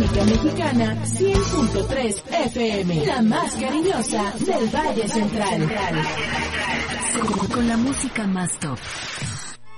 República Mexicana, 100.3 FM, la más cariñosa del Valle Central. Con la música más top.